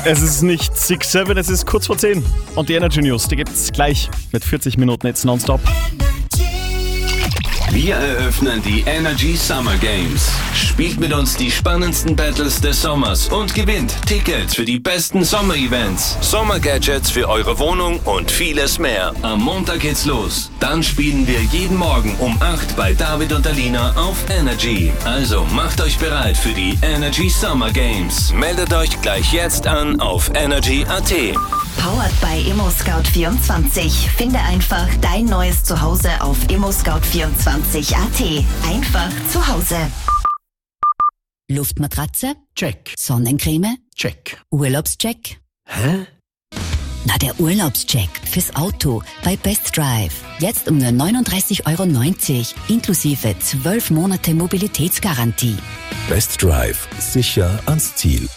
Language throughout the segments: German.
Es ist nicht 6-7, es ist kurz vor 10. Und die Energy News, die gibt's gleich mit 40 Minuten jetzt nonstop. Wir eröffnen die Energy Summer Games. Spielt mit uns die spannendsten Battles des Sommers und gewinnt Tickets für die besten Sommer-Events, Sommer-Gadgets für eure Wohnung und vieles mehr. Am Montag geht's los. Dann spielen wir jeden Morgen um 8 bei David und Alina auf Energy. Also macht euch bereit für die Energy Summer Games. Meldet euch gleich jetzt an auf energy.at. Powered by ImmoScout24. Finde einfach dein neues Zuhause auf ImmoScout24.at. Einfach zu Hause. Luftmatratze? Check. Sonnencreme? Check. Urlaubscheck? Hä? Na, der Urlaubscheck fürs Auto bei Best Drive. Jetzt um nur 39,90 € inklusive 12 Monate Mobilitätsgarantie. Best Drive. Sicher ans Ziel.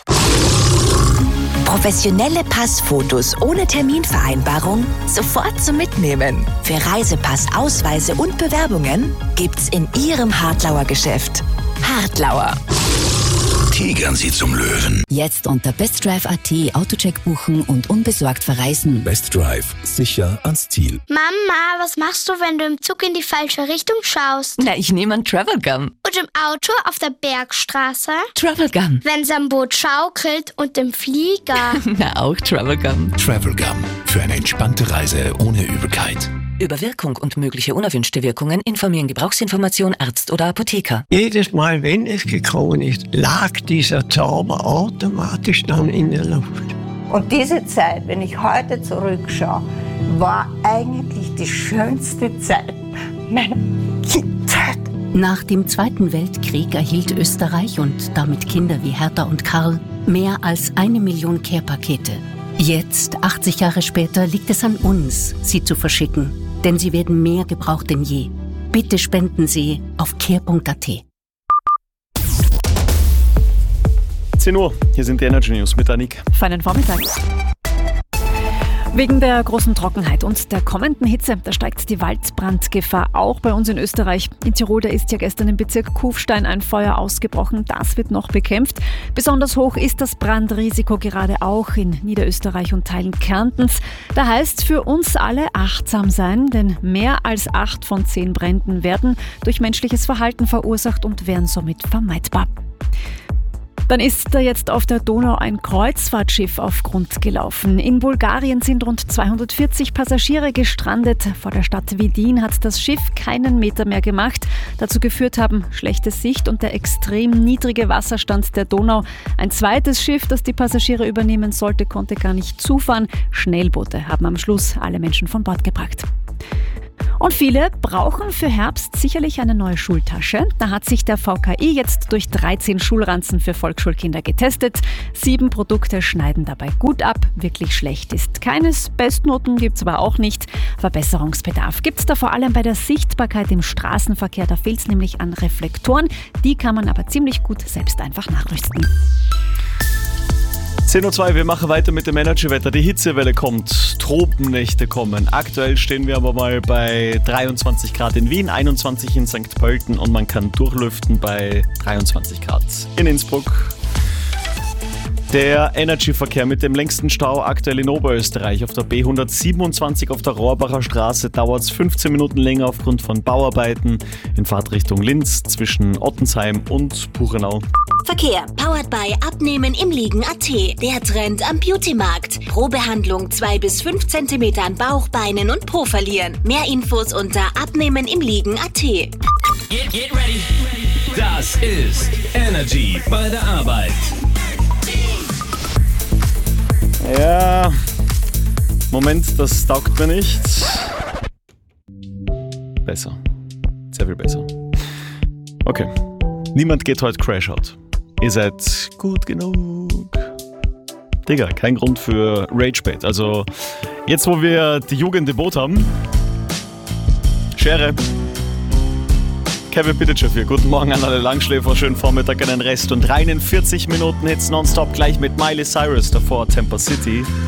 Professionelle Passfotos ohne Terminvereinbarung sofort zum Mitnehmen. Für Reisepass, Ausweise und Bewerbungen gibt's in Ihrem Hartlauer Geschäft. Hartlauer. Tigern Sie zum Löwen. Jetzt unter bestdrive.at Autocheck buchen und unbesorgt verreisen. Best Drive. Sicher ans Ziel. Mama, was machst du, wenn du im Zug in die falsche Richtung schaust? Na, ich nehme ein Travelgun. Und im Auto auf der Bergstraße? Travelgun. Wenn's am Boot schaukelt und im Flieger? Na, auch Travelgun. Travelgun. Für eine entspannte Reise ohne Übelkeit. Über Wirkung und mögliche unerwünschte Wirkungen informieren Gebrauchsinformation Arzt oder Apotheker. Jedes Mal, wenn es gekommen ist, lag dieser Zauber automatisch dann in der Luft. Und diese Zeit, wenn ich heute zurückschaue, war eigentlich die schönste Zeit meiner Kindheit. Nach dem Zweiten Weltkrieg erhielt Österreich und damit Kinder wie Hertha und Karl mehr als 1 Million Care-Pakete. Jetzt, 80 Jahre später, liegt es an uns, sie zu verschicken. Denn sie werden mehr gebraucht denn je. Bitte spenden Sie auf care.at. 10 Uhr, hier sind die Energy News mit Annik. Feinen Vormittag. Wegen der großen Trockenheit und der kommenden Hitze, da steigt die Waldbrandgefahr auch bei uns in Österreich. In Tirol, da ist ja gestern im Bezirk Kufstein ein Feuer ausgebrochen. Das wird noch bekämpft. Besonders hoch ist das Brandrisiko gerade auch in Niederösterreich und Teilen Kärntens. Da heißt für uns alle achtsam sein, denn mehr als 8 von 10 Bränden werden durch menschliches Verhalten verursacht und wären somit vermeidbar. Dann ist da jetzt auf der Donau ein Kreuzfahrtschiff auf Grund gelaufen. In Bulgarien sind rund 240 Passagiere gestrandet. Vor der Stadt Vidin hat das Schiff keinen Meter mehr gemacht. Dazu geführt haben schlechte Sicht und der extrem niedrige Wasserstand der Donau. Ein zweites Schiff, das die Passagiere übernehmen sollte, konnte gar nicht zufahren. Schnellboote haben am Schluss alle Menschen von Bord gebracht. Und viele brauchen für Herbst sicherlich eine neue Schultasche. Da hat sich der VKI jetzt durch 13 Schulranzen für Volksschulkinder getestet. 7 Produkte schneiden dabei gut ab. Wirklich schlecht ist keines. Bestnoten gibt's aber auch nicht. Verbesserungsbedarf gibt's da vor allem bei der Sichtbarkeit im Straßenverkehr. Da fehlt's nämlich an Reflektoren. Die kann man aber ziemlich gut selbst einfach nachrüsten. 10.02 Uhr, wir machen weiter mit dem Energy-Wetter. Die Hitzewelle kommt, Tropennächte kommen. Aktuell stehen wir aber mal bei 23 Grad in Wien, 21 in St. Pölten und man kann durchlüften bei 23 Grad in Innsbruck. Der Energy-Verkehr mit dem längsten Stau aktuell in Oberösterreich. Auf der B127 auf der Rohrbacher Straße dauert es 15 Minuten länger aufgrund von Bauarbeiten in Fahrtrichtung Linz zwischen Ottensheim und Buchenau. Verkehr, powered by Abnehmen im Liegen.at. Der Trend am Beauty-Markt. Probehandlung 2 bis 5 cm an Bauch, Beinen und Po verlieren. Mehr Infos unter Abnehmen im Liegen.at. Get ready. Das ist Energy bei der Arbeit. Ja, Moment, das taugt mir nicht. Besser. Sehr viel besser. Okay. Niemand geht heute Crashout. Ihr seid gut genug. Digga, kein Grund für Ragebait. Also, jetzt wo wir die Jugend im Boot haben. Schere. Kevin Pittacher hier. Guten Morgen an alle Langschläfer. Schönen Vormittag an den Rest. Und rein in 40 Minuten Hits nonstop gleich mit Miley Cyrus. Davor Temper City.